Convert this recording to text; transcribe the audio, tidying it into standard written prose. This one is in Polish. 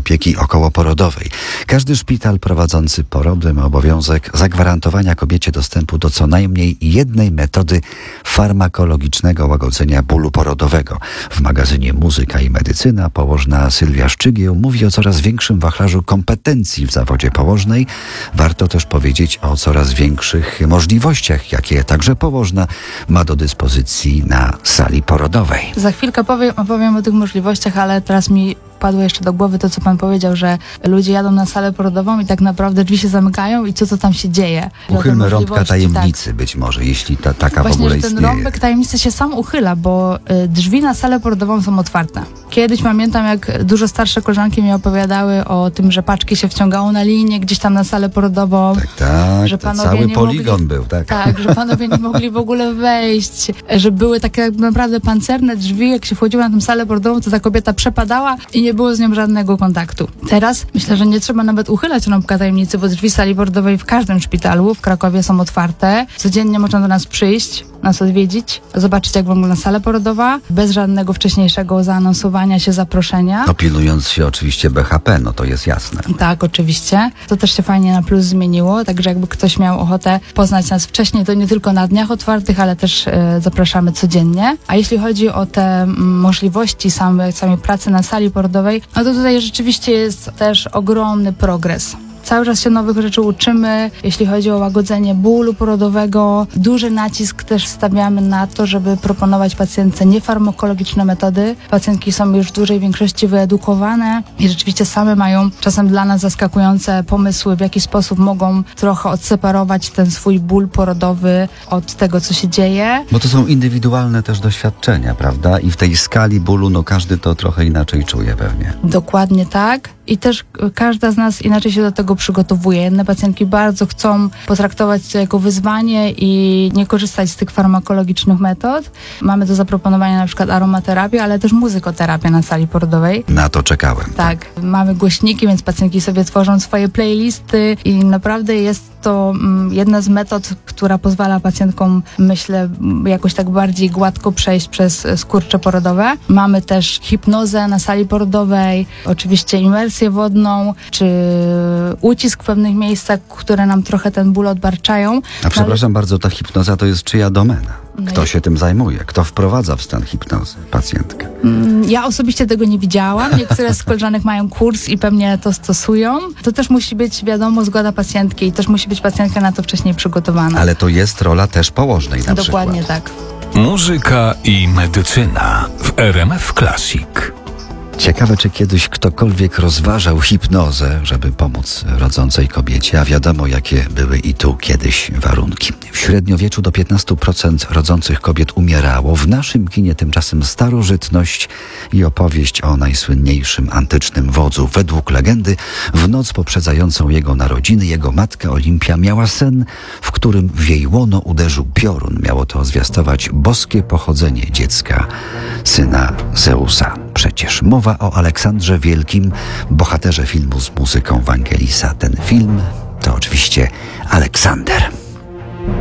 opieki okołoporodowej. Każdy szpital prowadzący porody ma obowiązek zagwarantowania kobiecie dostępu do co najmniej jednej metody farmakologicznego łagodzenia bólu porodowego. W magazynie Muzyka i Medycyna położna Sylwia Szczygieł mówi o coraz większym wachlarzu kompetencji w zawodzie położnej. Warto też powiedzieć o coraz większych możliwościach, jakie także położna ma do dyspozycji na sali porodowej. Za chwilkę opowiem o tych możliwościach, ale teraz mi padło jeszcze do głowy to, co pan powiedział, że ludzie jadą na salę porodową i tak naprawdę drzwi się zamykają i co tam się dzieje. Uchylmy rąbka tajemnicy być może, jeśli taka właśnie, w ogóle że ten istnieje. rąbek tajemnicy się sam uchyla, bo drzwi na salę porodową są otwarte. Kiedyś pamiętam, jak dużo starsze koleżanki mi opowiadały o tym, że paczki się wciągało na linię gdzieś tam na salę porodową. Tak, że to cały poligon był, tak? Tak, że panowie nie mogli w ogóle wejść, że były takie naprawdę pancerne drzwi, jak się wchodziło na tę salę porodową, to ta kobieta przepadała i nie było z nią żadnego kontaktu. Teraz myślę, że nie trzeba nawet uchylać rąbka tajemnicy, bo drzwi sali porodowej w każdym szpitalu w Krakowie są otwarte. Codziennie można do nas przyjść, nas odwiedzić, zobaczyć, jak wygląda sala porodowa, bez żadnego wcześniejszego zaanonsowania się, zaproszenia. No pilnując się oczywiście BHP, no to jest jasne. Tak, oczywiście. To też się fajnie na plus zmieniło, także jakby ktoś miał ochotę poznać nas wcześniej, to nie tylko na dniach otwartych, ale też zapraszamy codziennie. A jeśli chodzi o te możliwości samej pracy na sali porodowej, no to tutaj rzeczywiście jest też ogromny progres. Cały czas się nowych rzeczy uczymy, jeśli chodzi o łagodzenie bólu porodowego. Duży nacisk też stawiamy na to, żeby proponować pacjentce niefarmakologiczne metody. Pacjentki są już w dużej większości wyedukowane i rzeczywiście same mają czasem dla nas zaskakujące pomysły, w jaki sposób mogą trochę odseparować ten swój ból porodowy od tego, co się dzieje. Bo to są indywidualne też doświadczenia, prawda? I w tej skali bólu, no każdy to trochę inaczej czuje pewnie. Dokładnie tak. I też każda z nas inaczej się do tego przygotowuje. Jedne pacjentki bardzo chcą potraktować to jako wyzwanie i nie korzystać z tych farmakologicznych metod. Mamy do zaproponowania na przykład aromaterapię, ale też muzykoterapię na sali porodowej. Na to czekałem. Tak. Mamy głośniki, więc pacjentki sobie tworzą swoje playlisty i naprawdę jest to jedna z metod, która pozwala pacjentkom, myślę, jakoś tak bardziej gładko przejść przez skurcze porodowe. Mamy też hipnozę na sali porodowej, oczywiście imersję wodną, czy ucisk w pewnych miejscach, które nam trochę ten ból odbarczają. A przepraszam bardzo, ta hipnoza to jest czyja domena? Kto się tym zajmuje? Kto wprowadza w stan hipnozy pacjentkę? Ja osobiście tego nie widziałam. Niektóre z koleżanek mają kurs i pewnie to stosują. To też musi być, wiadomo, zgoda pacjentki i też musi być pacjentka na to wcześniej przygotowana. Ale to jest rola też położnej na przykład. Dokładnie tak. Muzyka i medycyna w RMF Classic. Ciekawe, czy kiedyś ktokolwiek rozważał hipnozę, żeby pomóc rodzącej kobiecie, a wiadomo, jakie były i tu kiedyś warunki. W średniowieczu do 15% rodzących kobiet umierało. W naszym kinie tymczasem starożytność i opowieść o najsłynniejszym antycznym wodzu. Według legendy, w noc poprzedzającą jego narodziny, jego matka Olimpia miała sen, w którym w jej łono uderzył piorun. Miało to zwiastować boskie pochodzenie dziecka, syna Zeusa. Przecież mowa o Aleksandrze Wielkim, bohaterze filmu z muzyką Vangelisa. Ten film to oczywiście Aleksander.